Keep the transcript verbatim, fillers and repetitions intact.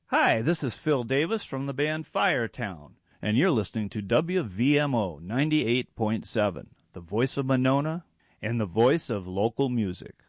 Hi, this is Phil Davis from the band Firetown, and you're listening to W V M O ninety-eight point seven, the voice of Monona and the voice of local music.